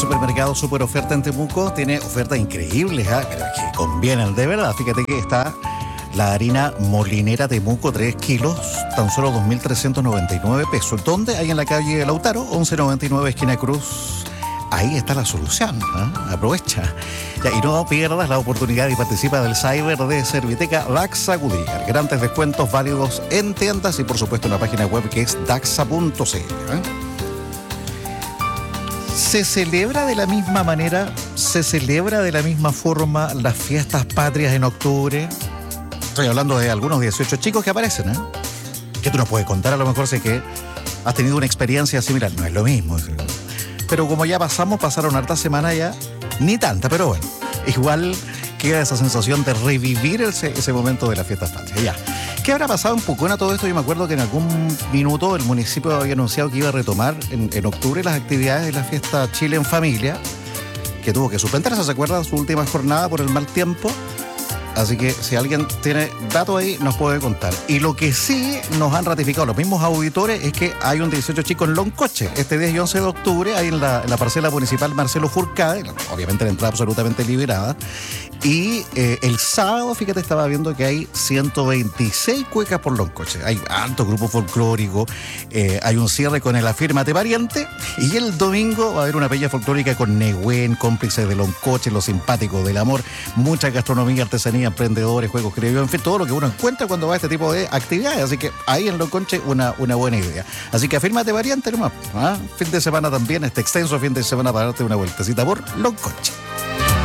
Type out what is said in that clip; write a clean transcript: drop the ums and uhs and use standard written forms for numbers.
supermercado Super Oferta en Temuco tiene ofertas increíbles, pero que convienen de verdad. Fíjate que está la harina molinera Temuco 3 kilos, tan solo 2.399 pesos. ¿Dónde? Ahí en la calle Lautaro, 1199 esquina Cruz. Ahí está la solución, aprovecha. Ya, y no pierdas la oportunidad y participa del Cyber de Serviteca Daxa Goodyear. Grandes descuentos válidos en tiendas y por supuesto en la página web que es daxa.cl. ¿Se celebra de la misma manera, se celebra de la misma forma las fiestas patrias en octubre? Estoy hablando de algunos 18 chicos que aparecen, que tú nos puedes contar, a lo mejor sé que has tenido una experiencia similar. No es lo mismo. Pero como ya pasaron hartas semanas ya, ni tanta, pero bueno, igual queda esa sensación de revivir ese momento de las fiestas patrias. Ya. ¿Qué habrá pasado en Pucón todo esto? Yo me acuerdo que en algún minuto el municipio había anunciado que iba a retomar en octubre las actividades de la fiesta Chile en Familia, que tuvo que suspenderse, ¿se acuerdan? Su última jornada por el mal tiempo. Así que si alguien tiene datos ahí, nos puede contar. Y lo que sí nos han ratificado los mismos auditores es que hay un 18 chicos en Loncoche, este 10 y 11 de octubre, ahí en la parcela municipal Marcelo Furcade, obviamente la entrada absolutamente liberada. Y el sábado, fíjate, estaba viendo que hay 126 cuecas por Loncoche. Hay alto grupo folclórico, hay un cierre con el Afírmate Pariente, y el domingo va a haber una peña folclórica con Nehuen, cómplices de Loncoche, los simpáticos del amor, mucha gastronomía, artesanía, emprendedores, juegos criollos, en fin, todo lo que uno encuentra cuando va a este tipo de actividades. Así que ahí en Loncoche una buena idea. Así que Afírmate Pariente nomás. Fin de semana también, este extenso fin de semana para darte una vueltecita por Loncoche.